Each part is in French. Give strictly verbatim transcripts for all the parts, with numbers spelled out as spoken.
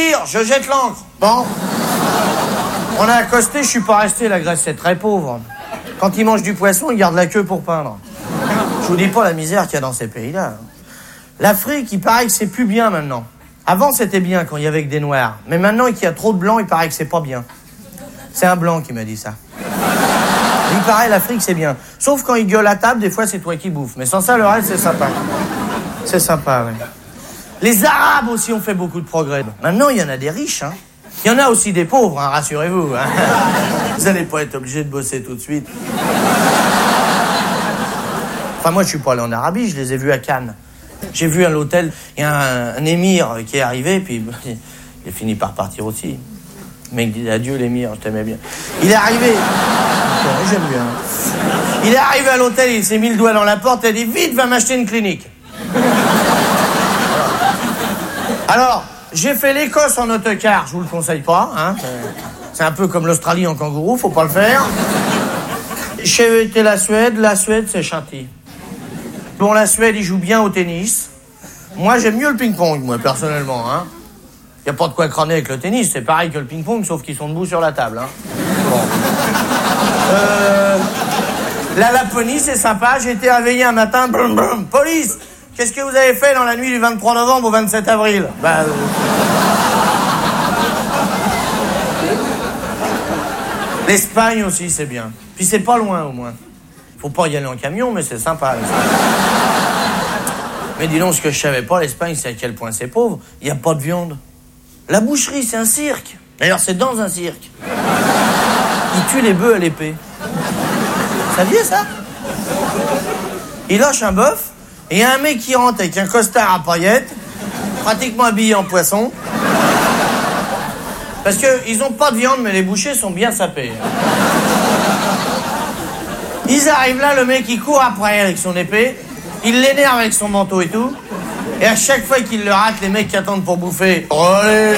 navire, je jette l'ancre. Bon. On a accosté, je suis pas resté, la Grèce c'est très pauvre. Quand ils mangent du poisson, ils gardent la queue pour peindre. Je vous dis pas la misère qu'il y a dans ces pays-là. L'Afrique, il paraît que c'est plus bien maintenant. Avant, c'était bien quand il y avait que des noirs. Mais maintenant qu'il y a trop de blancs, il paraît que c'est pas bien. C'est un blanc qui m'a dit ça. Il paraît, l'Afrique, c'est bien. Sauf quand ils gueulent à table, des fois, c'est toi qui bouffes. Mais sans ça, le reste, c'est sympa. C'est sympa, oui. Les Arabes aussi ont fait beaucoup de progrès. Maintenant, il y en a des riches, hein. Il y en a aussi des pauvres, hein, rassurez-vous. Hein. Vous n'allez pas être obligé de bosser tout de suite. Enfin, moi, je suis pas allé en Arabie, je les ai vus à Cannes. J'ai vu à l'hôtel, il y a un, un émir qui est arrivé, puis il a fini par partir aussi. Le mec dit adieu l'émir, je t'aimais bien. Il est arrivé. J'aime bien. Il est arrivé à l'hôtel, il s'est mis le doigt dans la porte, il a dit vite, va m'acheter une clinique. Alors, j'ai fait l'Écosse en autocar, je vous le conseille pas, hein. C'est un peu comme l'Australie en kangourou, faut pas le faire. J'ai été la Suède, la Suède c'est châti. Bon, la Suède, ils jouent bien au tennis. Moi, j'aime mieux le ping-pong, moi, personnellement, hein. Y a pas de quoi crâner avec le tennis, c'est pareil que le ping-pong, sauf qu'ils sont debout sur la table, hein. Bon. Euh... La Laponie, c'est sympa, j'ai été réveillé un matin, brum, brum, police, qu'est-ce que vous avez fait dans la nuit du vingt-trois novembre au vingt-sept avril? Bah... Euh... L'Espagne aussi, c'est bien. Puis c'est pas loin, au moins. Faut pas y aller en camion, mais c'est sympa. Mais dis donc, ce que je savais pas, l'Espagne, c'est à quel point c'est pauvre. Il y a pas de viande. La boucherie, c'est un cirque. D'ailleurs, c'est dans un cirque. Ils tuent les bœufs à l'épée. Vous saviez ça? Ils lâchent un bœuf, et il y a un mec qui rentre avec un costard à paillettes, pratiquement habillé en poisson. Parce qu'ils ont pas de viande, mais les bouchers sont bien sapés. Ils arrivent là, le mec il court après avec son épée, il l'énerve avec son manteau et tout, et à chaque fois qu'il le rate, les mecs qui attendent pour bouffer. Allez!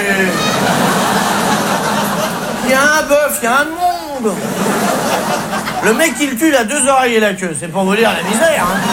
Il y a un bœuf, il y a un monde! Le mec qui le tue, il a deux oreilles et la queue, c'est pour vous dire la misère. Hein.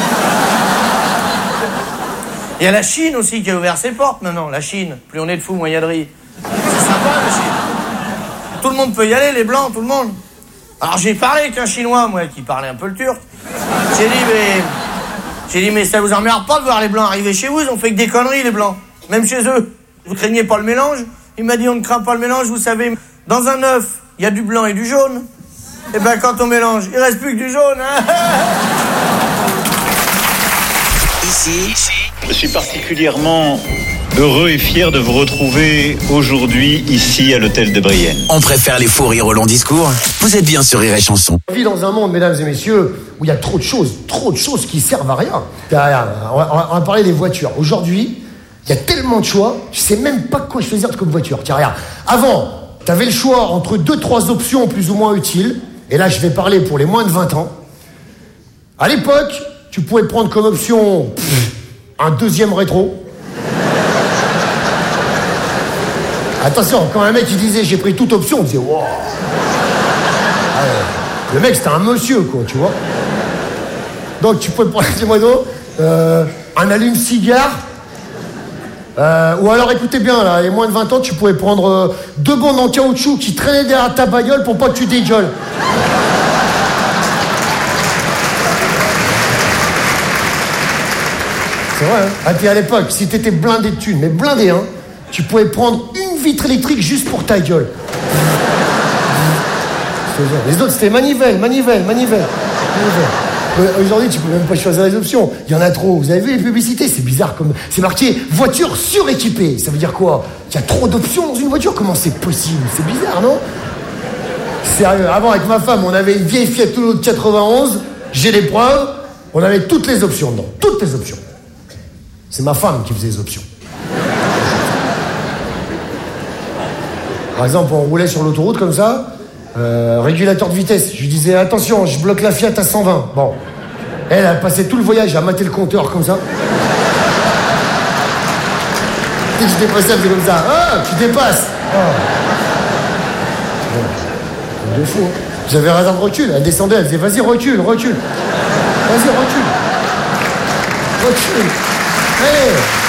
Il y a la Chine aussi qui a ouvert ses portes maintenant, la Chine, plus on est de fous, moins il y a de riz. C'est sympa la Chine. Tout le monde peut y aller, les blancs, tout le monde. Alors j'ai parlé avec un Chinois, moi, qui parlait un peu le turc. J'ai dit, mais... J'ai dit, mais ça vous emmerde pas de voir les blancs arriver chez vous? Ils ont fait que des conneries, les blancs. Même chez eux. Vous craignez pas le mélange? Il m'a dit, on ne craint pas le mélange, vous savez. Dans un œuf, il y a du blanc et du jaune. Et ben quand on mélange, il reste plus que du jaune. Hein. Ici, je suis particulièrement heureux et fier de vous retrouver aujourd'hui ici à l'hôtel de Brienne. On préfère les fous rires au long discours. Vous êtes bien sur Rire et Chanson. On vit dans un monde, mesdames et messieurs, où il y a trop de choses, trop de choses qui servent à rien. On va, on va parler des voitures. Aujourd'hui, il y a tellement de choix, je sais même pas quoi choisir comme voiture. Tiens, regarde. Avant, tu avais le choix entre deux, trois options plus ou moins utiles. Et là, je vais parler pour les moins de vingt ans. À l'époque, tu pouvais prendre comme option pff, un deuxième rétro. Attention, quand un mec il disait j'ai pris toute option, on disait wow. Ah, le mec c'était un monsieur quoi, tu vois. Donc tu pouvais prendre, dis-moi donc, euh, un allume-cigare. Euh, ou alors écoutez bien là, les moins de vingt ans, tu pouvais prendre euh, deux bandes en caoutchouc qui traînaient derrière ta bagnole pour pas que tu dégueules. C'est vrai, hein. Ah, puis à l'époque, si t'étais blindé de thunes, mais blindé, hein, tu pouvais prendre une vitre électrique juste pour ta gueule. Les autres, c'était manivelle, manivelle, manivelle. manivelle. Aujourd'hui, tu peux même pas choisir les options. Il y en a trop. Vous avez vu les publicités? C'est bizarre comme... C'est marqué « voiture suréquipée ». Ça veut dire quoi? Il y a trop d'options dans une voiture? Comment c'est possible? C'est bizarre, non? Sérieux, avant, avec ma femme, on avait une vieille Fiat Uno de quatre-vingt-onze. J'ai les preuves. On avait toutes les options dedans. Toutes les options. C'est ma femme qui faisait les options. Par exemple, on roulait sur l'autoroute comme ça, euh, régulateur de vitesse. Je lui disais, attention, je bloque la Fiat à cent vingt. Bon. Elle a passé tout le voyage à mater le compteur comme ça. Dès que je dépassais, elle faisait comme ça. Ah, tu dépasses. Oh. Bon. De fou. Hein. J'avais raison de recul. Elle descendait, elle disait, vas-y, recule, recule. Vas-y, recule. Recule. Allez.